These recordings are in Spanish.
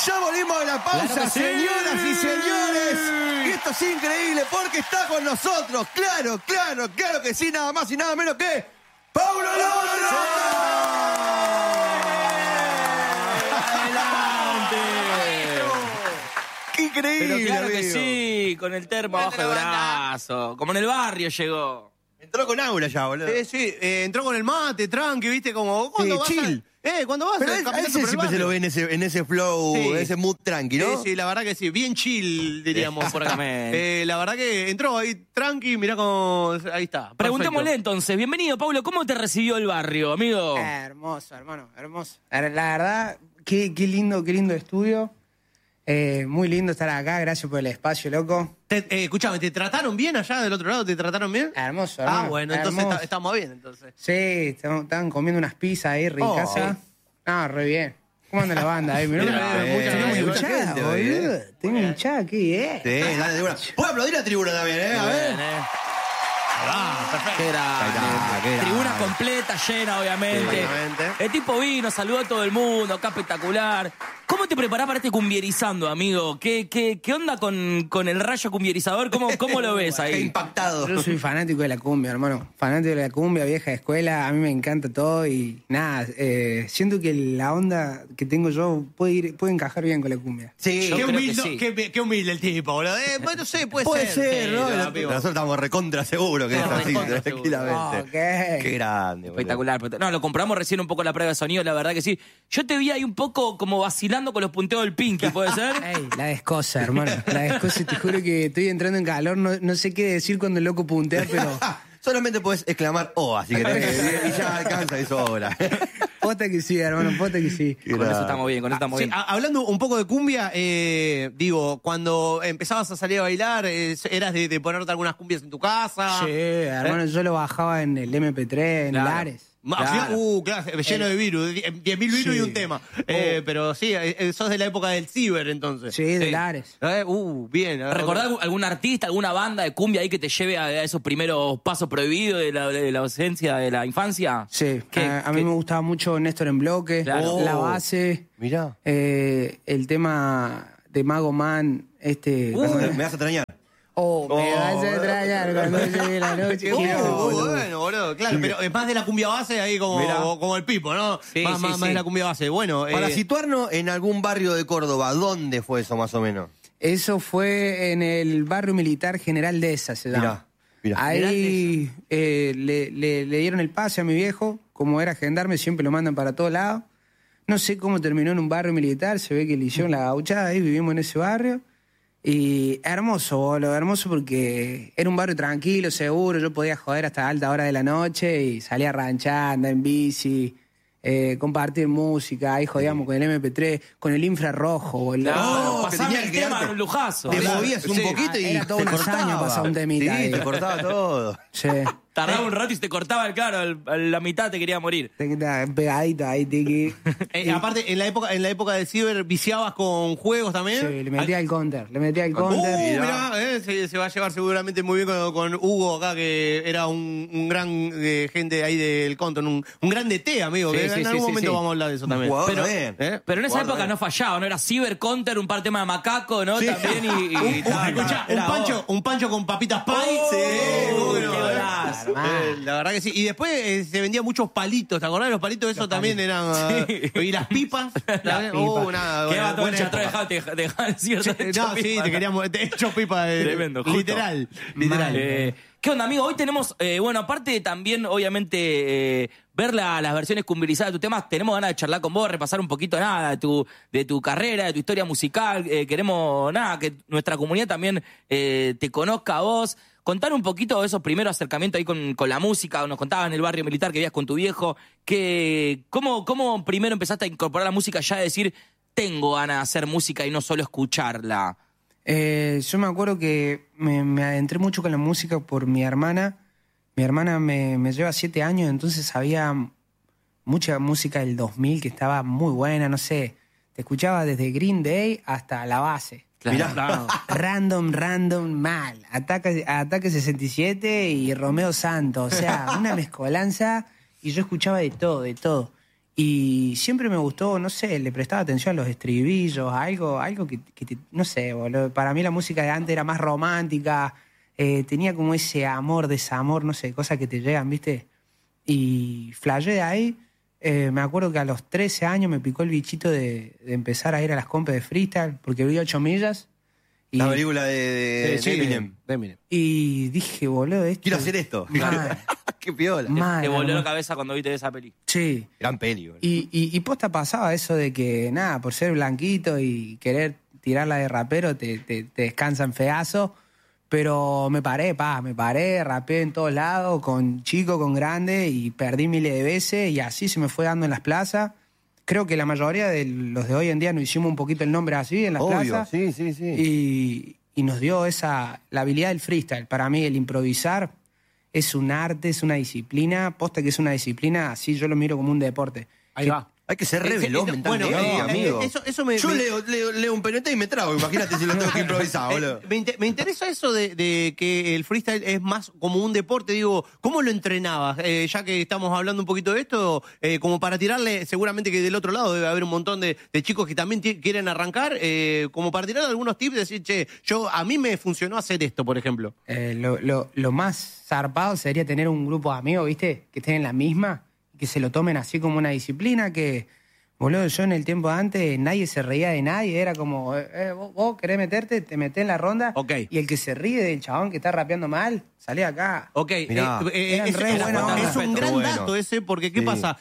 Ya volvimos de la pausa, Claro que sí. señoras y señores. Y esto es increíble porque está con nosotros. Claro que sí, nada más y nada menos que Paulo Londra. ¡Adelante! ¡Qué increíble! Pero claro que amigo. sí, con el termo abajo el brazo. Como en el barrio llegó. Entró con aura ya, boludo. Sí, entró con el mate, tranqui, viste, como... ¿Cuándo vas chill. ¿Cuándo vas Pero a a caminando ese por el siempre se lo barrio? ve en ese flow, Sí. en ese mood tranqui, ¿no? Sí, la verdad que sí, bien chill, diríamos por acá. Exactamente. La verdad que entró ahí tranqui, mirá cómo... Ahí está. Preguntémosle perfecto. entonces. Bienvenido, Paulo. ¿Cómo te recibió el barrio, amigo? Hermoso, hermano, hermoso. La verdad, qué lindo estudio. Muy lindo estar acá, gracias por el espacio, loco. Escuchame, ¿te trataron bien allá del otro lado? ¿Te trataron bien? Hermoso, hermano. Ah, bueno, entonces hermoso. estamos bien, entonces. Sí, estaban comiendo unas pizzas ahí, ricasas. Ah, re bien. ¿Cómo anda la banda ahí? Mirá, Mucha gente, boludo. Tengo hinchada, qué bien. Sí, dale, tribuna. Puedo aplaudir a tribuna también, ¿eh? A ver. Bien, Perfecto. Qué grande. Tribuna completa, llena, obviamente. Obviamente. El tipo vino, saludó a todo el mundo, acá espectacular. ¿Cómo te preparás para este cumbierizando, amigo? ¿Qué onda con el rayo cumbierizador? ¿Cómo lo ves Qué ahí? impactado. Yo soy fanático de la cumbia, hermano. Fanático de la cumbia, vieja escuela. A mí me encanta todo y nada, siento que la onda que tengo yo puede encajar bien con la cumbia. Sí, Yo Qué creo humilde, que sí. qué humilde el tipo, boludo. Bueno, no sé, puede ser, ¿no? Sí, Nosotros estamos recontra seguros que es Estamos así, recontra tranquilamente. Ok. Qué grande, boludo. Espectacular. No, lo compramos recién un poco la prueba de sonido, la verdad que sí. Yo te vi ahí un poco como vacilando con los punteos del Pinky, ¿puede ser? Ey, la descosa, hermano. La descosa, te juro que estoy entrando en calor. No sé qué decir cuando el loco puntea, pero Solamente puedes exclamar "oh", así que y ya alcanza y sobra. posta que sí, hermano, posta que sí. Con eso estamos bien, con eso estamos Sí, bien. hablando un poco de cumbia, digo, cuando empezabas a salir a bailar, ¿eras de ponerte algunas cumbias en tu casa? Sí, hermano, yo lo bajaba en el MP3, en Claro. el Ares. Claro, lleno de virus, 10.000 virus Sí. y un tema. Pero sí, sos de la época del ciber, entonces. Sí, del Ares. Bien. ¿Recordás algún artista, alguna banda de cumbia ahí que te lleve a esos primeros pasos prohibidos de la ausencia de la infancia? Sí, ¿Qué- a mí qué? me gustaba mucho Néstor en bloque, Claro. la base, Mirá. el tema de Mago Man, Me vas a extrañar. me vas a extrañar cuando llegue la noche. Bueno, boludo, claro, pero es más de la cumbia base ahí como el Pipo, ¿no? Sí, más, sí, más, sí. más de la cumbia base. Bueno, Para situarnos en algún barrio de Córdoba, ¿dónde fue eso más o menos? Eso fue en el barrio militar General Dehesa, se llama. Mirá. Ahí le dieron el pase a mi viejo, como era gendarme, siempre lo mandan para todos lados. No sé cómo terminó en un barrio militar, se ve que le hicieron la gauchada ahí, vivimos en ese barrio. Y hermoso, boludo, hermoso porque era un barrio tranquilo, seguro, yo podía joder hasta alta hora de la noche y salía a ranchar, andar en bici, compartir música, ahí jodíamos con el MP3, con el infrarrojo, boludo. No, que pasame tenía el que tema, quedarte- un lujazo. Te movías un Sí. poquito y Era toda te una hazaña cortaba. pasar un temita Sí, ahí. te cortaba todo. Sí. Tardaba un rato y se te cortaba, claro, la mitad te quería morir. Pegadito ahí, tiki. aparte, en la época del ciber, ¿viciabas con juegos también? Sí, le metía el counter, Mirá, se va a llevar seguramente muy bien con Hugo acá, que era un gran gente ahí del Conton, un gran DT, amigo, Sí, que sí, en sí, algún sí, momento sí. vamos a hablar de eso también. Jugador Pero, también. pero en esa Guarda, época no fallaba, ¿no? Era Cyber Counter, un par de temas de macaco, ¿no? Sí. También y Escuchá, era un pancho con papitas pie. ¿cómo que no? qué golazo. La verdad que sí. Y después se vendían muchos palitos, ¿te acordás? Los palitos esos también eran... y las pipas. también. Nada, Qué buena batón, época. atrás dejaban cierto. No, sí, te queríamos... Te hecho pipa. Tremendo, justo. Literal. ¿Qué onda, amigo? Hoy tenemos, bueno, aparte de también, obviamente, ver las versiones cumbierizadas de tus temas, tenemos ganas de charlar con vos, repasar un poquito, nada, de tu carrera, de tu historia musical. Queremos, nada, que nuestra comunidad también te conozca a vos. Contar un poquito de esos primeros acercamientos ahí con la música. Nos contabas en el barrio militar que vivías con tu viejo. ¿Cómo primero empezaste a incorporar la música ya de decir, tengo ganas de hacer música y no solo escucharla? Yo me acuerdo que me adentré mucho con la música por mi hermana. Mi hermana me lleva 7 años, entonces había mucha música del 2000 que estaba muy buena, no sé. Te escuchaba desde Green Day hasta La Base. Claro. Random, mal. Ataque 67 y Romeo Santos. O sea, una mezcolanza. Y yo escuchaba de todo. Y siempre me gustó, no sé, le prestaba atención a los estribillos, algo no sé, boludo. Para mí la música de antes era más romántica, tenía como ese amor, desamor, no sé, cosas que te llegan, ¿viste? Y flashé de ahí. Me acuerdo que a los 13 años me picó el bichito de empezar a ir a las compes de freestyle, porque vi 8 millas. Y, La película de Eminem. y dije, boludo, esto... Quiero hacer esto. Mal, Qué piola. mal, Te volvió hermano. la cabeza cuando viste esa peli. Sí. Gran peli, boludo. Y posta pasaba eso de que, nada, por ser blanquito y querer tirarla de rapero te descansan feazo. Pero me paré, rapeé en todos lados, con chico, con grande, y perdí miles de veces, y así se me fue dando en las plazas. Creo que la mayoría de los de hoy en día nos hicimos un poquito el nombre así en las Obvio, plazas. sí. Y nos dio la habilidad del freestyle. Para mí el improvisar es un arte, es una disciplina. Posta que es una disciplina, así yo lo miro como un deporte. Ahí va. Hay que ser re veloz mentalmente, amigo. Eso me... Yo leo un PNT y me trago. Imagínate si lo tengo que improvisar, boludo. Me interesa eso de que el freestyle es más como un deporte. Digo, ¿cómo lo entrenabas? Ya que estamos hablando un poquito de esto, como para tirarle, seguramente que del otro lado debe haber un montón de chicos que también quieren arrancar, como para tirar algunos tips, decir, che, a mí me funcionó hacer esto, por ejemplo. Lo más zarpado sería tener un grupo de amigos, ¿viste? Que estén en la misma, que se lo tomen así como una disciplina, que, boludo, yo en el tiempo de antes nadie se reía de nadie, era como, vos querés meterte, te metés en la ronda, Ok. y el que se ríe del chabón que está rapeando mal, salí acá. Ok, Mirá. Eran re buena onda. es un gran Bueno. dato ese, porque ¿qué Sí. pasa?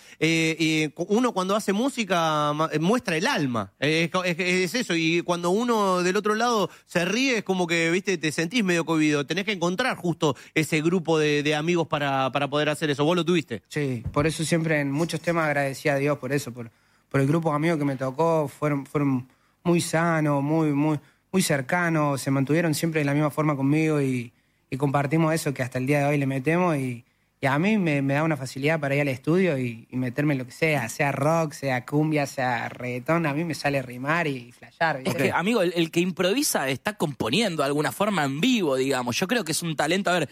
Uno cuando hace música muestra el alma, es eso, y cuando uno del otro lado se ríe es como que, viste, te sentís medio cohibido, tenés que encontrar justo ese grupo de amigos para poder hacer eso. ¿Vos lo tuviste? Sí, por eso siempre en muchos temas agradecí a Dios por eso, por el grupo de amigos que me tocó, fueron muy sanos, muy cercanos, se mantuvieron siempre de la misma forma conmigo y compartimos eso que hasta el día de hoy le metemos y a mí me da una facilidad para ir al estudio y meterme en lo que sea rock, sea cumbia, sea reggaetón, a mí me sale rimar y flashear, Es ¿viste? que, amigo, el que improvisa está componiendo de alguna forma en vivo, digamos. Yo creo que es un talento, a ver,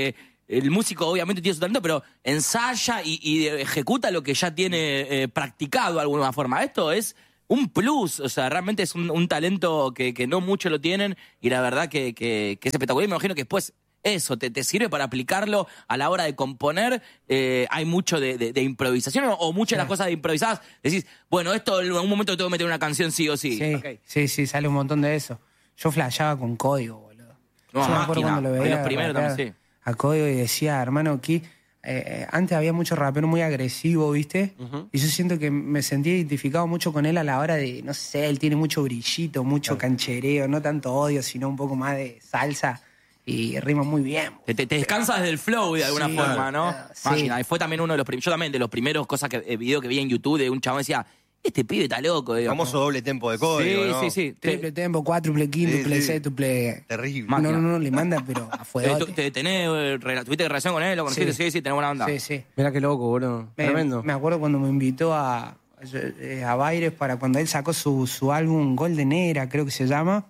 el músico obviamente tiene su talento, pero ensaya y ejecuta lo que ya tiene practicado de alguna forma. Esto es un plus, o sea, realmente es un talento que no muchos lo tienen y la verdad que es espectacular. Y me imagino que después eso te sirve para aplicarlo a la hora de componer. Hay mucho de improvisación o muchas de las cosas de improvisadas. Decís, bueno, esto en un momento tengo que meter una canción sí o sí. Sí, Ok. sí, sale un montón de eso. Yo flasheaba con código, boludo. No, Yo me acuerdo máquina. cuando lo De veía los primeros rapear también, sí. a código y decía, hermano, aquí antes había mucho rapero muy agresivo, ¿viste? Y yo siento que me sentía identificado mucho con él a la hora de, no sé, él tiene mucho brillito, mucho canchereo, no tanto odio, sino un poco más de salsa y rima muy bien. Te descansas del flow de alguna Sí, forma, ¿no? sí. Máquina. Y fue también uno de los primeros, yo también de los primeros videos que vi en YouTube de un chabón que decía, este pibe está loco. Digo, Famoso doble tempo de código, ¿no? sí. Triple tempo, cuádruple, quíntuple, Sí, sí. séptuple. Terrible. Máquina. No, le manda, pero a fuego. ¿Tuviste relación con él? ¿Lo conociste? Sí, tenés buena onda. Sí. Mirá qué loco, boludo. Tremendo. Me acuerdo cuando me invitó a Baires para cuando él sacó su álbum Golden Era, creo que se llama.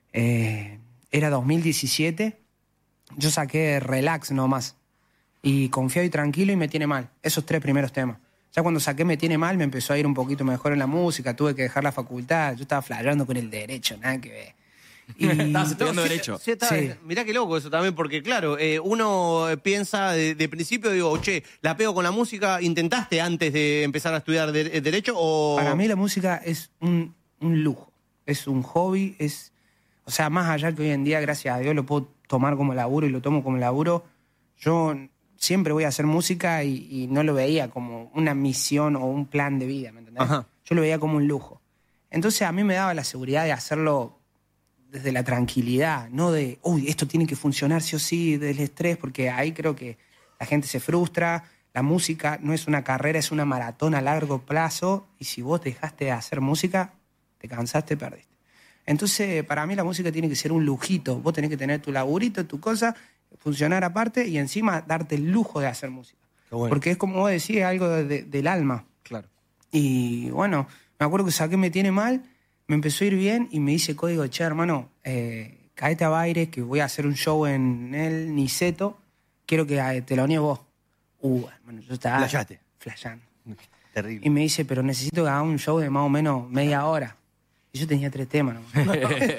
Era 2017. Yo saqué Relax nomás. Y Confiado y Tranquilo y Me Tiene Mal. Esos 3 primeros temas. Ya cuando saqué Me Tiene Mal me empezó a ir un poquito mejor en la música. Tuve que dejar la facultad. Yo estaba flayando con el derecho, nada que ver. Y Estabas estudiando Derecho. Sí, Sí. Mirá qué loco eso también, porque claro, uno piensa de principio, digo, che, la pego con la música, ¿intentaste antes de empezar a estudiar Derecho o...? para mí la música es un lujo. Es un hobby, o sea, más allá que hoy en día, gracias a Dios, lo puedo tomar como laburo y lo tomo como laburo. Yo siempre voy a hacer música y no lo veía como una misión o un plan de vida, ¿me entendés? Ajá. Yo lo veía como un lujo. Entonces a mí me daba la seguridad de hacerlo desde la tranquilidad, no de, uy, esto tiene que funcionar sí o sí, del estrés, porque ahí creo que la gente se frustra. La música no es una carrera, es una maratón a largo plazo, y si vos dejaste de hacer música, te cansaste, perdiste. Entonces, para mí la música tiene que ser un lujito. Vos tenés que tener tu laburito, tu cosa, funcionar aparte y encima darte el lujo de hacer música. Qué bueno. Porque es como vos decís, algo del alma. Claro. Y bueno, me acuerdo que saqué Me Tiene Mal, me empezó a ir bien y me hice código, che, hermano, caete a Baires, que voy a hacer un show en el Niceto, quiero que te lo niegues vos. Hermano, yo estaba Flashaste. flasheando. Terrible. Y me dice, pero necesito que haga un show de más o menos media hora. Y yo tenía 3 temas nomás.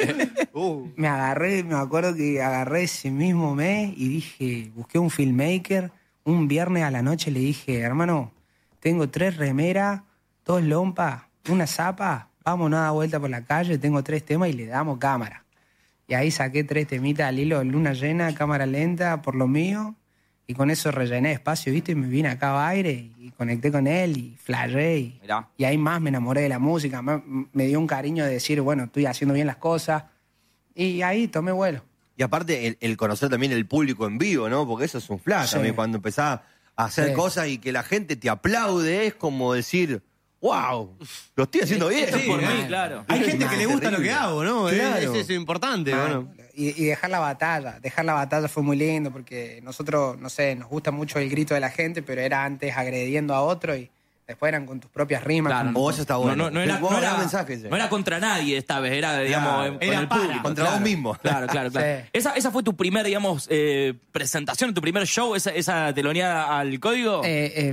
Me acuerdo que agarré ese mismo mes y dije, busqué un filmmaker. Un viernes a la noche le dije, hermano, tengo 3 remeras, 2 lompas, una zapa, vamos a dar vuelta por la calle, tengo 3 temas y le damos cámara. Y ahí saqué 3 temitas al hilo, luna llena, cámara lenta, por lo mío, y con eso rellené espacio, ¿viste? Y me vine acá a Aire y conecté con él y flasheé. Y ahí más me enamoré de la música, me dio un cariño de decir, bueno, estoy haciendo bien las cosas. Y ahí tomé vuelo. Y aparte, el conocer también el público en vivo, ¿no? Porque eso es un flash Sí. también. Cuando empezás a hacer cosas y que la gente te aplaude, es como decir, wow, lo estoy haciendo bien. Esto es por mí, claro. Hay gente que le gusta lo que Terrible. hago, ¿no? Claro. Eso es importante, bueno. Y dejar la batalla fue muy lindo porque nosotros, no sé, nos gusta mucho el grito de la gente, pero era antes agrediendo a otro y después eran con tus propias rimas. Claro, con- Eso está bueno. No era, Vos no mandás era- mensajes, no era contra nadie esta vez, era, digamos, Claro, con era el para, público. contra claro. vos mismo. Claro. Sí. Esa fue tu primer, digamos, presentación, tu primer show, esa teloneada al código.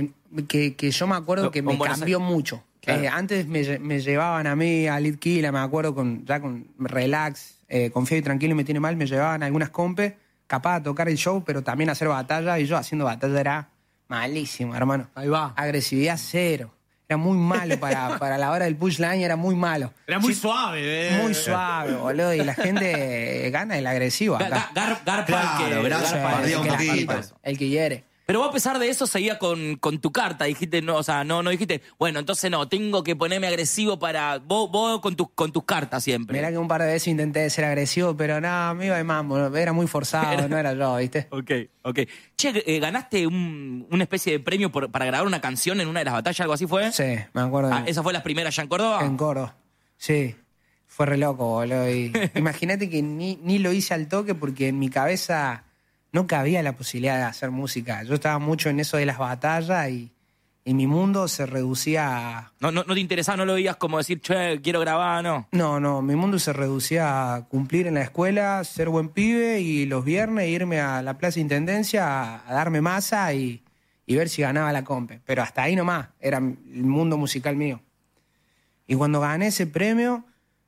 que yo me acuerdo No, que con me Buenos cambió Aires. mucho. Claro. Antes me llevaban a mí a Litquila, me acuerdo, con relax, confío y tranquilo y me tiene mal, me llevaban a algunas compes, capaz a tocar el show, pero también a hacer batalla, y yo haciendo batalla era malísimo, hermano. Ahí va. Agresividad cero. Era muy malo para la hora del punchline, era muy malo. Era muy suave, Muy suave, boludo, y la gente gana el agresivo acá. Garpa Claro, el que, gracias, garpa el perdía que un la poquito. garpa. El que hiere. Pero vos a pesar de eso seguía con tu carta, dijiste, no, o sea, no dijiste, bueno, entonces no, tengo que ponerme agresivo para vos con tus cartas siempre. Mirá que un par de veces intenté ser agresivo, pero no, me iba de mambo, era muy forzado, no era yo, ¿viste? Ok. Che, ¿ganaste una especie de premio para grabar una canción en una de las batallas, algo así fue? Sí, me acuerdo. ¿Esa fue la primera ya en Córdoba? En Córdoba. Sí. Fue re loco, boludo. Y imagínate que ni lo hice al toque porque en mi cabeza no cabía la posibilidad de hacer música. Yo estaba mucho en eso de las batallas y mi mundo se reducía a... No te interesaba, no lo veías como decir, che, quiero grabar, ¿no? No, mi mundo se reducía a cumplir en la escuela, ser buen pibe y los viernes irme a la Plaza Intendencia a darme masa y ver si ganaba la compe. Pero hasta ahí nomás, era el mundo musical mío. Y cuando gané ese premio,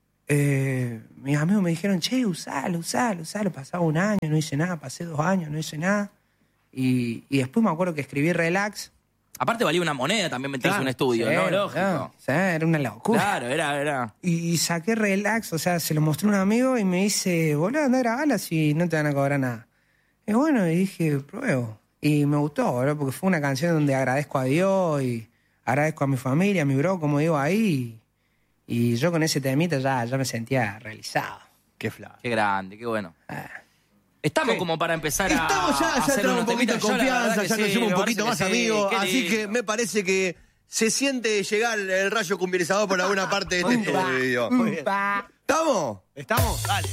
mis amigos me dijeron, che, usalo. Pasaba un año, no hice nada, pasé 2 años, no hice nada. Y después me acuerdo que escribí Relax. Aparte valía una moneda también meterse en un Sí, estudio, ¿no? Lógico. sí, era una locura. Claro, era. Y saqué Relax, o sea, se lo mostré a un amigo y me dice, boludo, anda a grabarla si no te van a cobrar nada. Y bueno, y dije, pruebo. Y me gustó, boludo, porque fue una canción donde agradezco a Dios y agradezco a mi familia, a mi bro, como digo ahí. Y yo con ese temita ya me sentía realizado. Qué flash. Qué grande, qué bueno. Estamos como para empezar Estamos ya hacer entramos un unos poquito de temitas. Yo la verdad confianza, que ya sí, nos hicimos un me poquito más parece que sí, amigos, qué así lindo. que me parece que se siente llegar el rayo cumbirizador por alguna parte de este estudio. Pa. ¿Estamos? ¿Estamos? Dale.